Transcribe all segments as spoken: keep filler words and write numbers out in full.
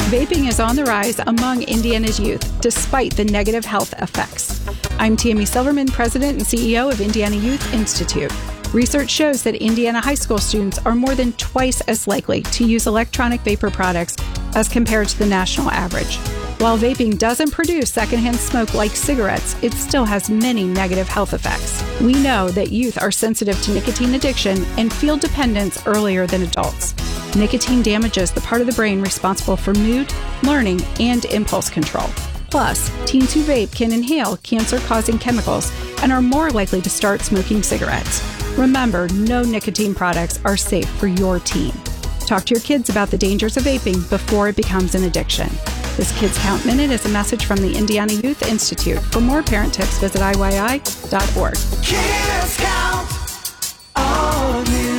Vaping is on the rise among Indiana's youth, despite the negative health effects. I'm Tammy Silverman, President and C E O of Indiana Youth Institute. Research shows that Indiana high school students are more than twice as likely to use electronic vapor products as compared to the national average. While vaping doesn't produce secondhand smoke like cigarettes, it still has many negative health effects. We know that youth are sensitive to nicotine addiction and feel dependence earlier than adults. Nicotine damages the part of the brain responsible for mood, learning, and impulse control. Plus, teens who vape can inhale cancer-causing chemicals and are more likely to start smoking cigarettes. Remember, no nicotine products are safe for your teen. Talk to your kids about the dangers of vaping before it becomes an addiction. This Kids Count Minute is a message from the Indiana Youth Institute. For more parent tips, visit I Y I dot org. Kids Count on you.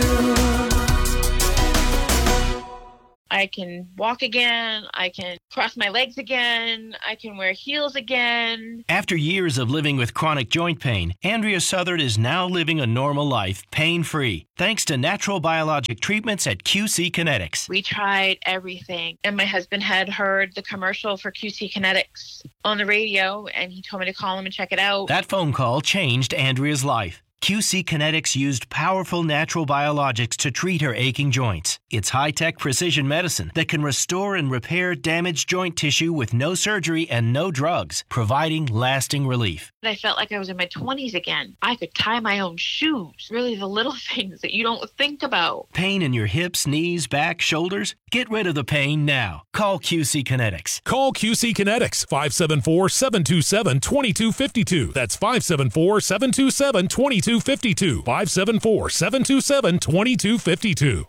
I can walk again. I can cross my legs again. I can wear heels again. After years of living with chronic joint pain, Andrea Southard is now living a normal life, pain-free, thanks to natural biologic treatments at Q C Kinetics. We tried everything, and my husband had heard the commercial for Q C Kinetics on the radio, and he told me to call him and check it out. That phone call changed Andrea's life. Q C Kinetics used powerful natural biologics to treat her aching joints. It's high-tech precision medicine that can restore and repair damaged joint tissue with no surgery and no drugs, providing lasting relief. I felt like I was in my twenties again. I could tie my own shoes. Really the little things that you don't think about. Pain in your hips, knees, back, shoulders? Get rid of the pain now. Call Q C Kinetics. Call Q C Kinetics, five seven four, seven two seven, two two five two. That's five seven four, seven two seven, two two five two. five seven four, seven two seven, two two five two.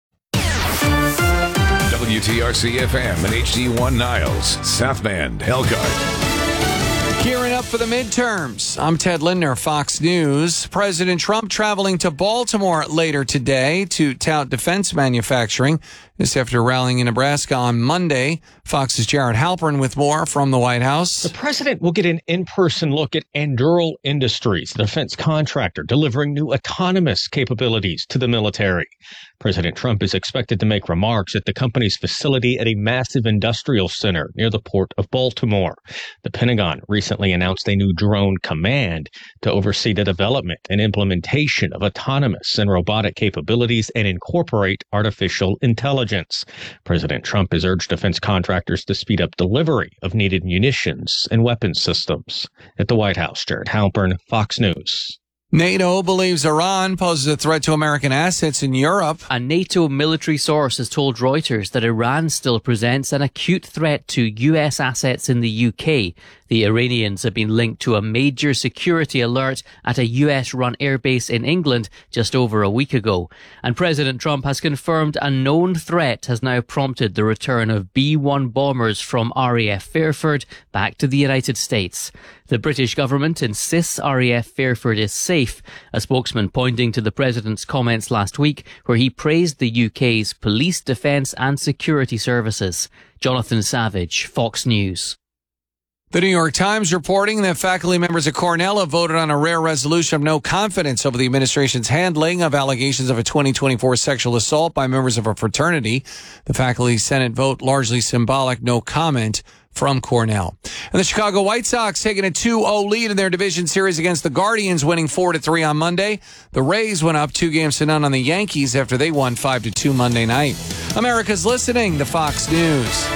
W T R C F M and H D one Niles, South Bend, Elkhart. Gearing up for the midterms. I'm Ted Lindner, Fox News. President Trump traveling to Baltimore later today to tout defense manufacturing. This after rallying in Nebraska on Monday. Fox's Jared Halpern with more from the White House. The president will get an in-person look at Anduril Industries, the defense contractor delivering new autonomous capabilities to the military. President Trump is expected to make remarks at the company's facility at a massive industrial center near the port of Baltimore. The Pentagon recently announced a new drone command to oversee the development and implementation of autonomous and robotic capabilities and incorporate artificial intelligence. President Trump has urged defense contractors to speed up delivery of needed munitions and weapons systems. At the White House, Jared Halpern, Fox News. NATO believes Iran poses a threat to American assets in Europe. A NATO military source has told Reuters that Iran still presents an acute threat to U S assets in the U K. The Iranians have been linked to a major security alert at a U S-run airbase in England just over a week ago. And President Trump has confirmed a known threat has now prompted the return of B one bombers from R A F Fairford back to the United States. The British government insists R A F Fairford is safe, a spokesman pointing to the president's comments last week where he praised the U K's police, defence and security services. Jonathan Savage, Fox News. The New York Times reporting that faculty members at Cornell have voted on a rare resolution of no confidence over the administration's handling of allegations of a twenty twenty-four sexual assault by members of a fraternity. The faculty Senate vote largely symbolic, no comment from Cornell. And the Chicago White Sox taking a two oh lead in their division series against the Guardians, winning four to three on Monday. The Rays went up two games to none on the Yankees after they won five to two Monday night. America's listening to Fox News.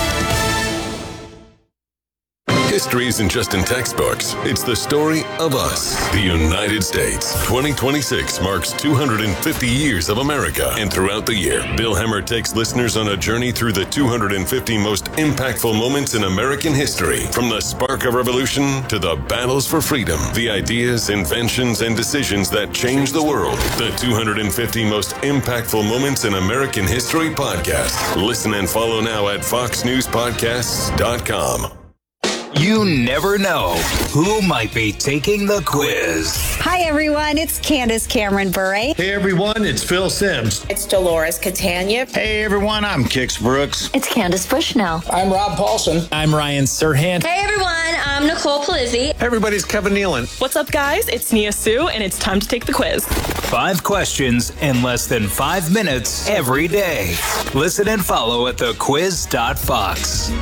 History isn't just in textbooks. It's the story of us, the United States. twenty twenty-six marks two hundred fifty years of America. And throughout the year, Bill Hemmer takes listeners on a journey through the two hundred fifty most impactful moments in American history. From the spark of revolution to the battles for freedom, the ideas, inventions, and decisions that changed the world. The two hundred fifty most impactful moments in American history podcast. Listen and follow now at fox news podcasts dot com. You never know who might be taking the quiz. Hi, everyone. It's Candace Cameron Bure. Hey, everyone. It's Phil Sims. It's Dolores Catania. Hey, everyone. I'm Kix Brooks. It's Candace Bushnell. I'm Rob Paulson. I'm Ryan Serhant. Hey, everyone. I'm I'm Nicole Palizzi. Hey, everybody's Kevin Nealon. What's up, guys? It's Nia Sue, and it's time to take the quiz. Five questions in less than five minutes every day. Listen and follow at the quiz dot fox.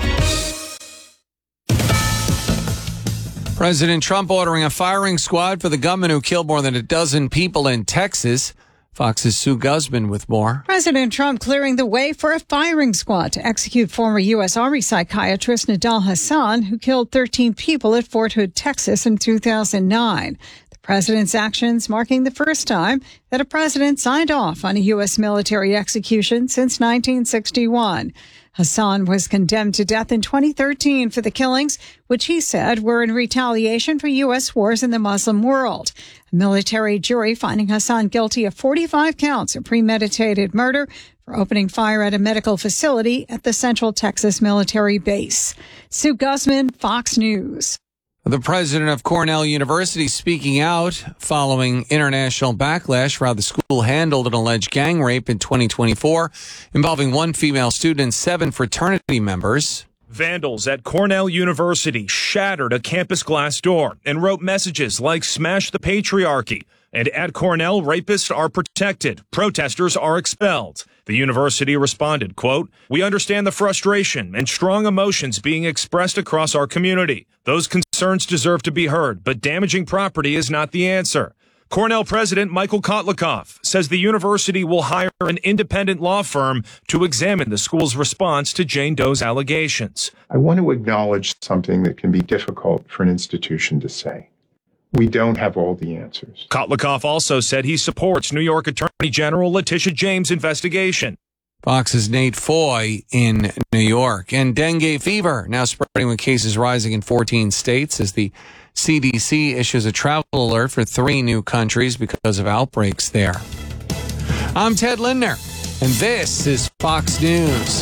President Trump ordering a firing squad for the gunman who killed more than a dozen people in Texas. Fox's Sue Guzman with more. President Trump clearing the way for a firing squad to execute former U S. Army psychiatrist Nidal Hasan, who killed thirteen people at Fort Hood, Texas in two thousand nine. The president's actions marking the first time that a president signed off on a U S military execution since nineteen sixty-one. Hasan was condemned to death in twenty thirteen for the killings, which he said were in retaliation for U S wars in the Muslim world. A military jury finding Hasan guilty of forty-five counts of premeditated murder for opening fire at a medical facility at the Central Texas military base. Sue Guzman, Fox News. The president of Cornell University speaking out following international backlash for how the school handled an alleged gang rape in twenty twenty-four involving one female student and seven fraternity members. Vandals at Cornell University shattered a campus glass door and wrote messages like "Smash the patriarchy" and "At Cornell, rapists are protected. Protesters are expelled." The university responded, quote, "We understand the frustration and strong emotions being expressed across our community. Those concerns deserve to be heard, but damaging property is not the answer." Cornell President Michael Kotlikoff says the university will hire an independent law firm to examine the school's response to Jane Doe's allegations. I want to acknowledge something that can be difficult for an institution to say. We don't have all the answers. Kotlikoff also said he supports New York Attorney General Letitia James' investigation. Fox's Nate Foy in New York. And dengue fever now spreading with cases rising in fourteen states as the C D C issues a travel alert for three new countries because of outbreaks there. I'm Ted Lindner, and this is Fox News.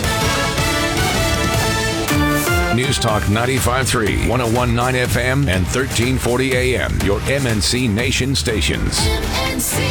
News Talk ninety-five point three, one oh one point nine F M, and thirteen forty A M, your M N C Nation stations. M N C.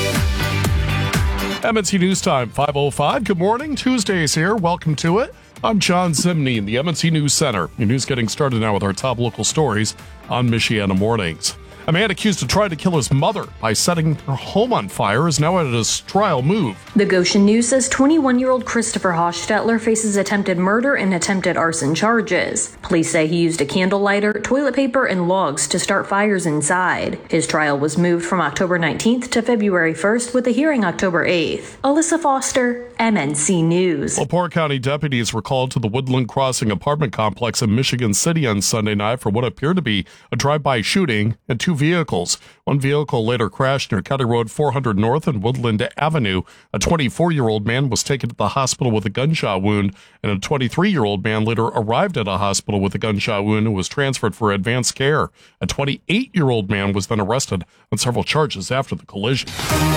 M N C News Time, five oh five. Good morning. Tuesday's here. Welcome to it. I'm John Zimney in the M N C News Center. Your news getting started now with our top local stories on Michiana Mornings. A man accused of trying to kill his mother by setting her home on fire is now at his trial move. The Goshen News says twenty-one-year-old Christopher Hostetler faces attempted murder and attempted arson charges. Police say he used a candle lighter, toilet paper, and logs to start fires inside. His trial was moved from October nineteenth to February first with a hearing October eighth. Alyssa Foster, M N C News. LaPorte County deputies were called to the Woodland Crossing apartment complex in Michigan City on Sunday night for what appeared to be a drive-by shooting and two vehicles. One vehicle later crashed near County Road four hundred North and Woodland Avenue. A twenty-four-year-old man was taken to the hospital with a gunshot wound, and a twenty-three-year-old man later arrived at a hospital with a gunshot wound and was transferred for advanced care. A twenty-eight-year-old man was then arrested on several charges after the collision.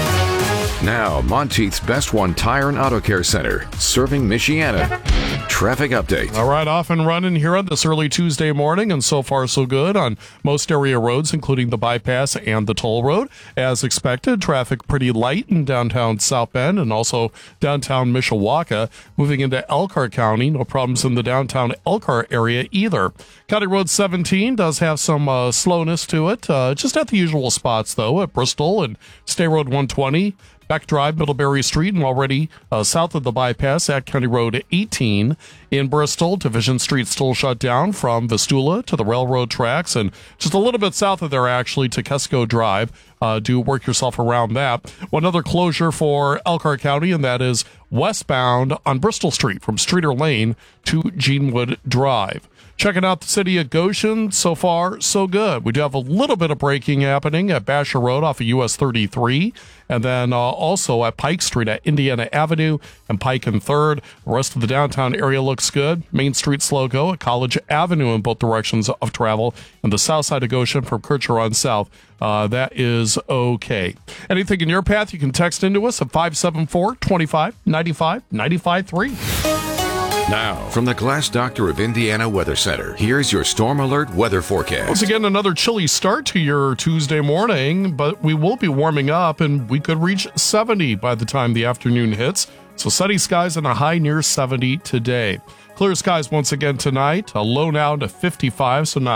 Now, Monteith's Best One Tire and Auto Care Center, serving Michiana. Traffic update. All right, off and running here on this early Tuesday morning, and so far so good on most area roads, including the bypass and the toll road. As expected, traffic pretty light in downtown South Bend and also downtown Mishawaka. Moving into Elkhart County, no problems in the downtown Elkhart area either. County Road seventeen does have some uh, slowness to it, uh, just at the usual spots, though, at Bristol and State Road one twenty. Beck Drive, Middlebury Street, and already uh, south of the bypass at County Road eighteen. In Bristol, Division Street still shut down from Vistula to the railroad tracks, and just a little bit south of there, actually, to Kesco Drive. Uh, do work yourself around that. One other closure for Elkhart County, and that is westbound on Bristol Street from Streeter Lane to Genewood Drive. Checking out the city of Goshen, so far, so good. We do have a little bit of braking happening at Basher Road off of U S thirty-three, and then uh, also at Pike Street at Indiana Avenue and Pike and third. The rest of the downtown area looks good. Main Street slow go at College Avenue in both directions of travel, and the south side of Goshen from Kircher on south. Uh, that is okay. Anything in your path, you can text into us at five seven four, two five, nine five, nine five three. Now, from the Glass Doctor of Indiana Weather Center, here's your Storm Alert weather forecast. Once again, another chilly start to your Tuesday morning, but we will be warming up, and we could reach seventy by the time the afternoon hits. So sunny skies and a high near seventy today. Clear skies once again tonight, a low now to fifty-five, so not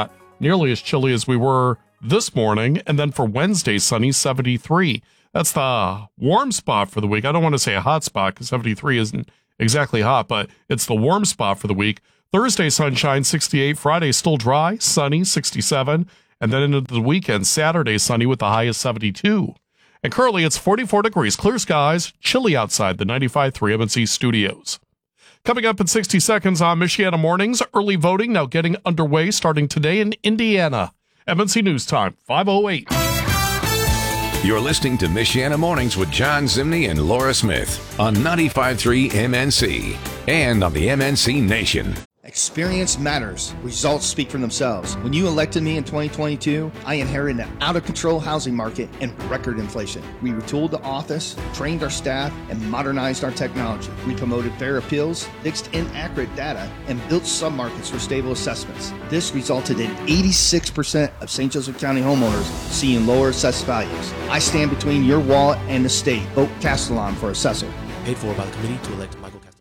nearly as chilly as we were this morning. And then for Wednesday, sunny, seventy-three. That's the warm spot for the week. I don't want to say a hot spot because seventy-three isn't exactly hot, but it's the warm spot for the week. Thursday, sunshine, sixty-eight. Friday, still dry, sunny, sixty-seven. And then into the weekend, Saturday, sunny with the high of seventy-two. And currently, it's forty-four degrees, clear skies, chilly outside the ninety-five point three M N C studios. Coming up in sixty seconds on Michiana Mornings, early voting now getting underway starting today in Indiana. M N C News Time, five oh eight. You're listening to Michiana Mornings with John Zimney and Laura Smith on ninety-five point three M N C and on the M N C Nation. Experience matters. Results speak for themselves. When you elected me in twenty twenty-two, I inherited an out-of-control housing market and record inflation. We retooled the office, trained our staff, and modernized our technology. We promoted fair appeals, fixed inaccurate data, and built submarkets for stable assessments. This resulted in eighty-six percent of Saint Joseph County homeowners seeing lower assessed values. I stand between your wallet and the state. Vote Castellon for assessor. Paid for by the committee to elect Michael Castellon.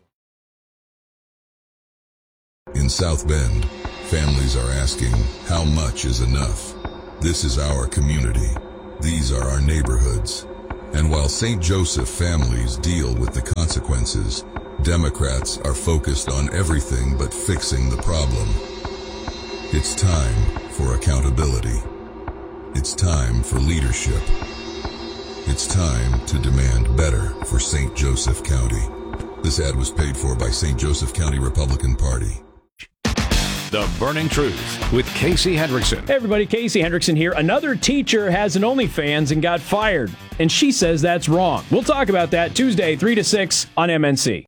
In South Bend, families are asking, how much is enough? This is our community. These are our neighborhoods. And while Saint Joseph families deal with the consequences, Democrats are focused on everything but fixing the problem. It's time for accountability. It's time for leadership. It's time to demand better for Saint Joseph County. This ad was paid for by Saint Joseph County Republican Party. The Burning Truth with Casey Hendrickson. Hey everybody, Casey Hendrickson here. Another teacher has an OnlyFans and got fired, and she says that's wrong. We'll talk about that Tuesday, three to six on M N C.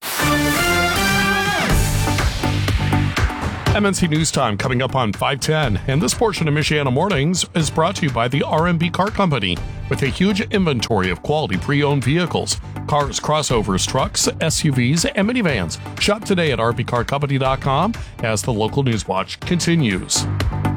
M N C News Time coming up on five ten, and this portion of Michiana Mornings is brought to you by the R M B Car Company with a huge inventory of quality pre-owned vehicles, cars, crossovers, trucks, S U Vs, and minivans. Shop today at r b car company dot com as the local news watch continues.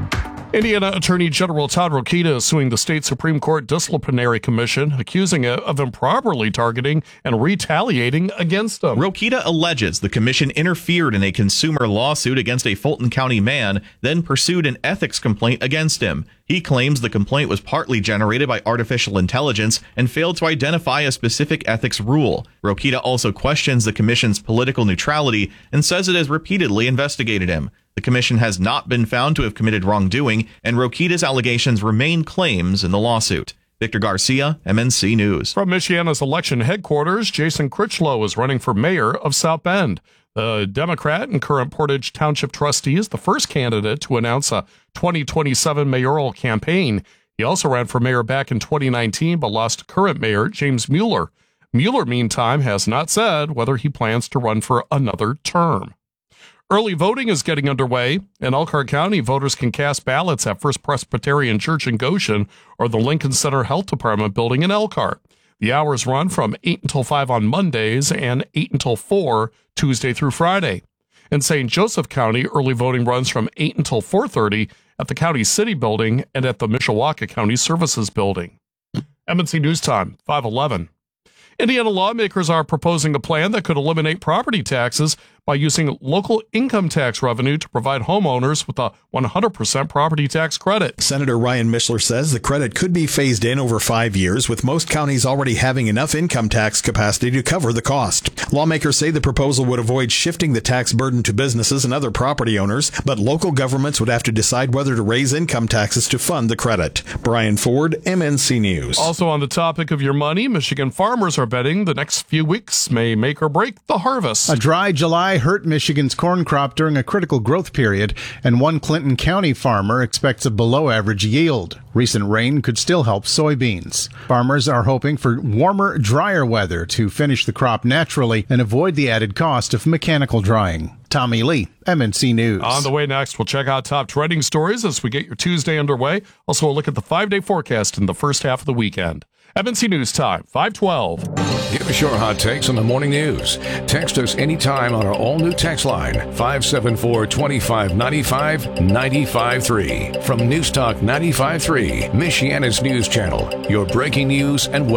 Indiana Attorney General Todd Rokita is suing the state Supreme Court Disciplinary Commission, accusing it of improperly targeting and retaliating against him. Rokita alleges the commission interfered in a consumer lawsuit against a Fulton County man, then pursued an ethics complaint against him. He claims the complaint was partly generated by artificial intelligence and failed to identify a specific ethics rule. Rokita also questions the commission's political neutrality and says it has repeatedly investigated him. The commission has not been found to have committed wrongdoing, and Rokita's allegations remain claims in the lawsuit. Victor Garcia, M N C News. From Michiana's election headquarters, Jason Critchlow is running for mayor of South Bend. The Democrat and current Portage Township trustee is the first candidate to announce a twenty twenty-seven mayoral campaign. He also ran for mayor back in twenty nineteen, but lost to current mayor James Mueller. Mueller, meantime, has not said whether he plans to run for another term. Early voting is getting underway. In Elkhart County, voters can cast ballots at First Presbyterian Church in Goshen or the Lincoln Center Health Department building in Elkhart. The hours run from eight until five on Mondays and eight until four Tuesday through Friday. In Saint Joseph County, early voting runs from eight until four thirty at the County City Building and at the Mishawaka County Services Building. M N C News Time, five eleven. Indiana lawmakers are proposing a plan that could eliminate property taxes by using local income tax revenue to provide homeowners with a one hundred percent property tax credit. Senator Ryan Mishler says the credit could be phased in over five years, with most counties already having enough income tax capacity to cover the cost. Lawmakers say the proposal would avoid shifting the tax burden to businesses and other property owners, but local governments would have to decide whether to raise income taxes to fund the credit. Brian Ford, M N C News. Also on the topic of your money, Michigan farmers are betting the next few weeks may make or break the harvest. A dry July hurt Michigan's corn crop during a critical growth period, and one Clinton County farmer expects a below-average yield. Recent rain could still help soybeans. Farmers are hoping for warmer, drier weather to finish the crop naturally and avoid the added cost of mechanical drying. Tommy Lee, M N C News. On the way next, we'll check out top trending stories as we get your Tuesday underway. Also, a look at the five-day forecast in the first half of the weekend. M N C News Time, five twelve. Give us your hot takes on the morning news. Text us anytime on our all-new text line, five seven four, two five nine five, nine five three. From News Talk ninety-five point three, Michiana's news channel, your breaking news and weather station.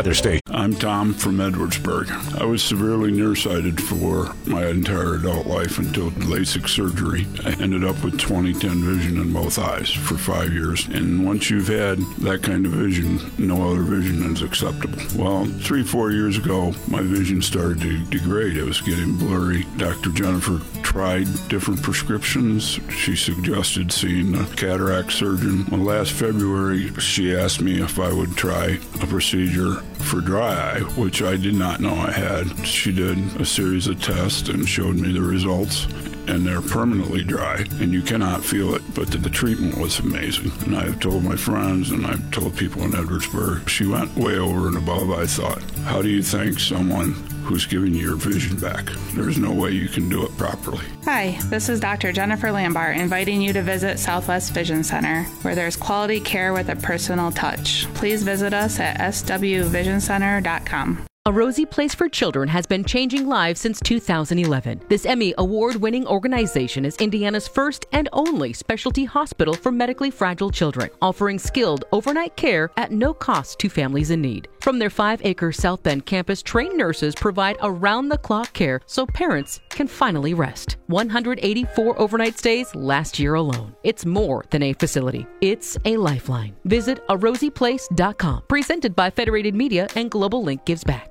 I'm Tom from Edwardsburg. I was severely nearsighted for my entire adult life until LASIK surgery. I ended up with twenty ten vision in both eyes for five years. And once you've had that kind of vision, no other vision is acceptable. Well, three, four years ago, my vision started to degrade. It was getting blurry. Doctor Jennifer tried different prescriptions. She suggested seeing a cataract surgeon. Well, last February, she asked me if I would try a procedure for dry eye, which I did not know I had. She did a series of tests and showed me the results, and they're permanently dry, and you cannot feel it, but the, the treatment was amazing. And I've told my friends, and I've told people in Edwardsburg, she went way over and above, I thought. How do you thank someone who's giving you your vision back? There's no way you can do it properly. Hi, this is Doctor Jennifer Lambart inviting you to visit Southwest Vision Center, where there's quality care with a personal touch. Please visit us at s w vision center dot com. A Rosie Place for Children has been changing lives since two thousand eleven. This Emmy award-winning organization is Indiana's first and only specialty hospital for medically fragile children, offering skilled overnight care at no cost to families in need. From their five-acre South Bend campus, trained nurses provide around-the-clock care so parents can finally rest. one hundred eighty-four overnight stays last year alone. It's more than a facility. It's a lifeline. Visit a rosie place dot com. Presented by Federated Media and Global Link Gives Back.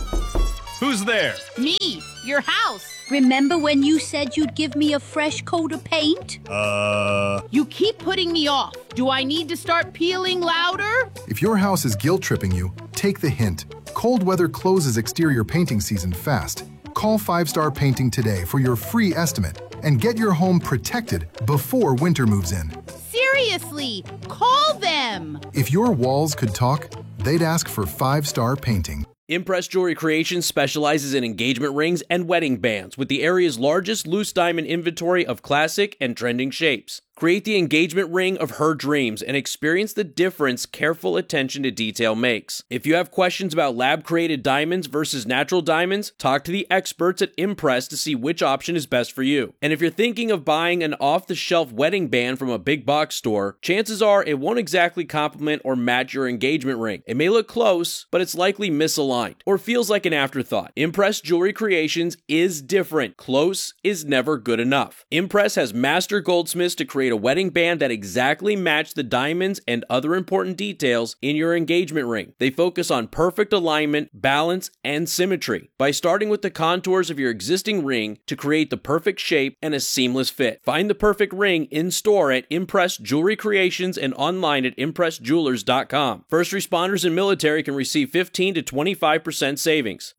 Who's there? Me, your house. Remember when you said you'd give me a fresh coat of paint? Uh... You keep putting me off. Do I need to start peeling louder? If your house is guilt-tripping you, take the hint. Cold weather closes exterior painting season fast. Call Five Star Painting today for your free estimate and get your home protected before winter moves in. Seriously, call them! If your walls could talk, they'd ask for Five Star Painting. Impress Jewelry Creations specializes in engagement rings and wedding bands with the area's largest loose diamond inventory of classic and trending shapes. Create the engagement ring of her dreams and experience the difference careful attention to detail makes. If you have questions about lab-created diamonds versus natural diamonds, talk to the experts at Impress to see which option is best for you. And if you're thinking of buying an off-the-shelf wedding band from a big box store, chances are it won't exactly complement or match your engagement ring. It may look close, but it's likely misaligned or feels like an afterthought. Impress Jewelry Creations is different. Close is never good enough. Impress has master goldsmiths to create a wedding band that exactly match the diamonds and other important details in your engagement ring. They focus on perfect alignment, balance, and symmetry by starting with the contours of your existing ring to create the perfect shape and a seamless fit. Find the perfect ring in store at Impress Jewelry Creations and online at impress jewelers dot com. First responders and military can receive fifteen to twenty-five percent savings.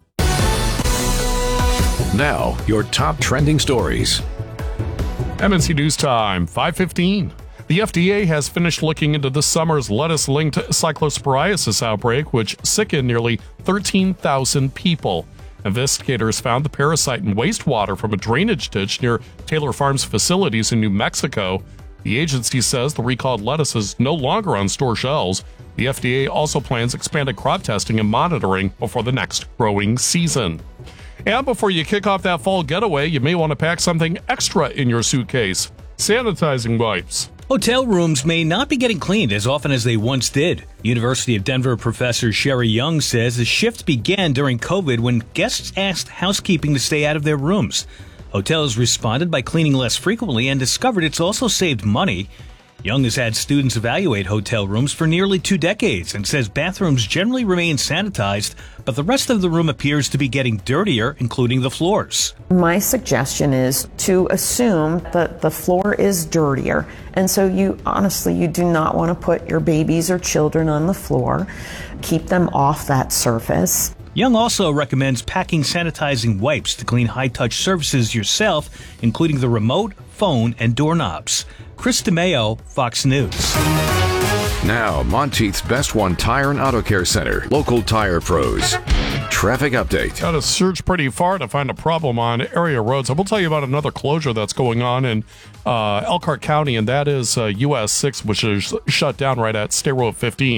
Now, your top trending stories. M N C News Time, five fifteen. The F D A has finished looking into this summer's lettuce-linked cyclosporiasis outbreak, which sickened nearly thirteen thousand people. Investigators found the parasite in wastewater from a drainage ditch near Taylor Farms facilities in New Mexico. The agency says the recalled lettuce is no longer on store shelves. The F D A also plans expanded crop testing and monitoring before the next growing season. And before you kick off that fall getaway, you may want to pack something extra in your suitcase. Sanitizing wipes. Hotel rooms may not be getting cleaned as often as they once did. University of Denver professor Sherry Young says the shift began during COVID when guests asked housekeeping to stay out of their rooms. Hotels responded by cleaning less frequently and discovered it's also saved money. Young has had students evaluate hotel rooms for nearly two decades and says bathrooms generally remain sanitized, but the rest of the room appears to be getting dirtier, including the floors. My suggestion is to assume that the floor is dirtier, and so you honestly, you do not want to put your babies or children on the floor. Keep them off that surface. Young also recommends packing sanitizing wipes to clean high-touch surfaces yourself, including the remote, phone, and doorknobs. Chris DeMeo, Fox News. Now, Monteith's Best One Tire and Auto Care Center, local tire pros. Traffic update. Got to search pretty far to find a problem on area roads. I will tell you about another closure that's going on in uh, Elkhart County, and that is uh, U S six, which is shut down right at State Road fifteen.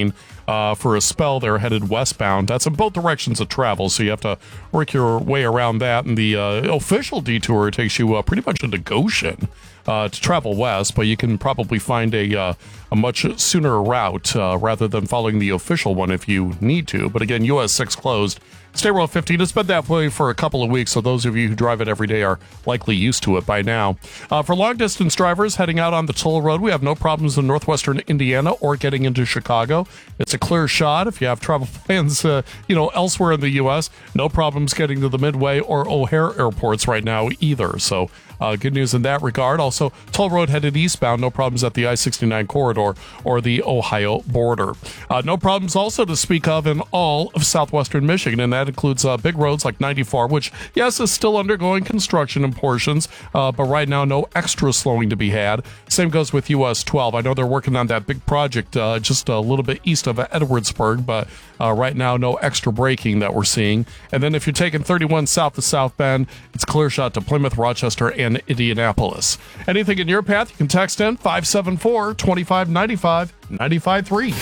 uh, for a spell. They're headed westbound. That's in both directions of travel, so you have to work your way around that. And the uh, official detour takes you uh, pretty much into Goshen uh, to travel west, but you can probably find a uh, a much sooner route uh, rather than following the official one if you need to. But again, U S six closed. State Road fifteen has been that way for a couple of weeks, so those of you who drive it every day are likely used to it by now. Uh, for long-distance drivers heading out on the toll road, we have no problems in northwestern Indiana or getting into Chicago. It's a clear shot if you have travel plans uh, you know, elsewhere in the U S. No problems getting to the Midway or O'Hare airports right now either, so uh, good news in that regard. Also, toll road headed eastbound, no problems at the I sixty-nine corridor or the Ohio border. Uh, no problems also to speak of in all of southwestern Michigan, and that includes uh, big roads like ninety-four, which, yes, is still undergoing construction in portions, uh, but right now no extra slowing to be had. Same goes with U S twelve. I know they're working on that big project uh, just a little bit east of Edwardsburg, but uh, right now no extra braking that we're seeing. And then if you're taking thirty-one south to South Bend, it's clear shot to Plymouth, Rochester, and Indianapolis. Anything in your path, you can text in five seven four, two five nine five, nine five three.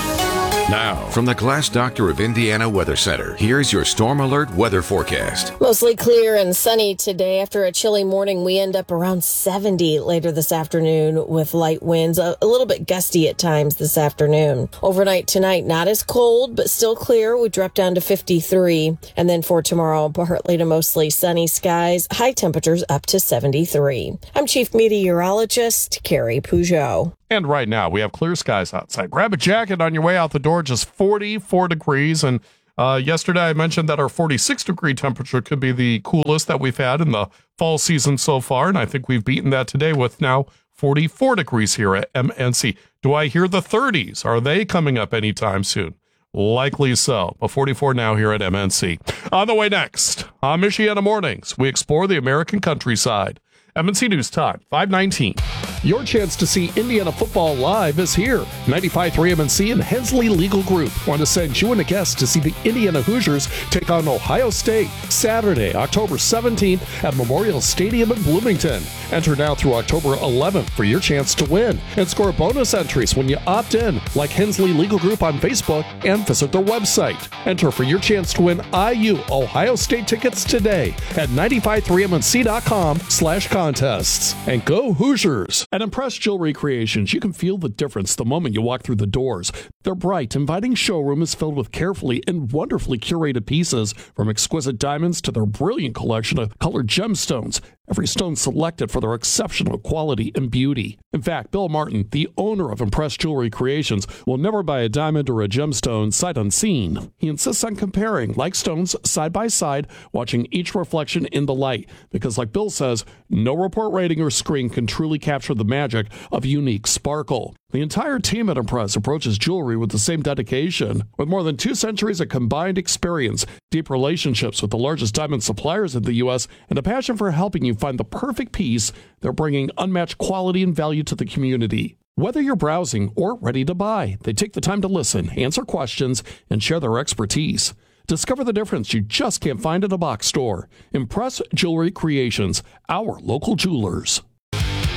Now, from the Glass Doctor of Indiana Weather Center, here's your Storm Alert weather forecast. Mostly clear and sunny today. After a chilly morning, we end up around seventy later this afternoon with light winds, a, a little bit gusty at times this afternoon. Overnight tonight, not as cold, but still clear. We drop down to fifty-three. And then for tomorrow, partly to mostly sunny skies, high temperatures up to seventy-three. I'm Chief Meteorologist Carrie Peugeot. And right now, we have clear skies outside. Grab a jacket on your way out the door, just forty-four degrees. And uh, yesterday, I mentioned that our forty-six degree temperature could be the coolest that we've had in the fall season so far. And I think we've beaten that today with now forty-four degrees here at M N C. Do I hear the thirties? Are they coming up anytime soon? Likely so. But forty-four now here at M N C. On the way next, on Michiana Mornings, we explore the American countryside. M N C News Time, five nineteen. Your chance to see Indiana football live is here. ninety-five point three M N C and Hensley Legal Group want to send you and a guest to see the Indiana Hoosiers take on Ohio State Saturday, October seventeenth at Memorial Stadium in Bloomington. Enter now through October eleventh for your chance to win and score bonus entries when you opt in, like Hensley Legal Group on Facebook, and visit their website. Enter for your chance to win I U Ohio State tickets today at ninety-five point three M N C dot com slash contests. And go Hoosiers! At Impress Jewelry Creations, you can feel the difference the moment you walk through the doors. Their bright, inviting showroom is filled with carefully and wonderfully curated pieces, from exquisite diamonds to their brilliant collection of colored gemstones. Every stone selected for their exceptional quality and beauty. In fact, Bill Martin, the owner of Impress Jewelry Creations, will never buy a diamond or a gemstone sight unseen. He insists on comparing like stones side by side, watching each reflection in the light, because like Bill says, no report rating or screen can truly capture the magic of unique sparkle. The entire team at Impress approaches jewelry with the same dedication. With more than two centuries of combined experience, deep relationships with the largest diamond suppliers in the U S, and a passion for helping you find the perfect piece, they're bringing unmatched quality and value to the community. Whether you're browsing or ready to buy, they take the time to listen, answer questions, and share their expertise. Discover the difference you just can't find at a box store. Impress Jewelry Creations, our local jewelers.